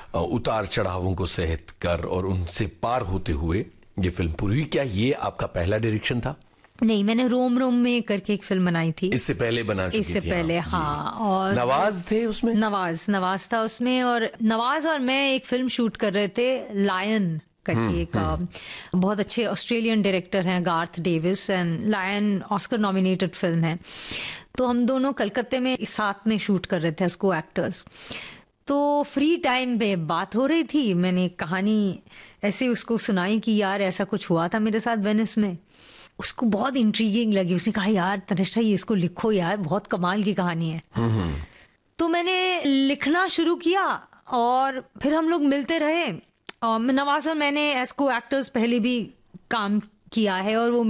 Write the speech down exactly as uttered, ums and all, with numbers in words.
उतार चढ़ावों को सहत कर और उनसे पार होते हुए ये फिल्म पूरी हुई। क्या ये आपका पहला डायरेक्शन था? नहीं, मैंने रोम रोम में करके एक फिल्म बनाई थी इससे पहले बना चुकी इससे थी पहले हाँ। और नवाज थे उसमें? नवाज नवाज था उसमें, और नवाज और मैं एक फिल्म शूट कर रहे थे, लायन करके। एक बहुत अच्छे ऑस्ट्रेलियन डायरेक्टर हैं Garth Davis, and lion Oscar nominated film है। तो हम दोनों कलकत्ते में साथ में शूट कर रहे थे एज को एक्टर्स। तो फ्री टाइम पे बात हो रही थी, मैंने कहानी ऐसे उसको सुनाई कि यार ऐसा कुछ हुआ था मेरे साथ वेनिस में। उसको बहुत इंट्रीगिंग लगी, उसने कहा यार तनिष्ठा ये इसको लिखो यार, बहुत कमाल की कहानी है। तो मैंने लिखना शुरू किया और फिर हम लोग मिलते रहे। नवाज और मैंने एज को एक्टर्स पहले भी काम किया है और वो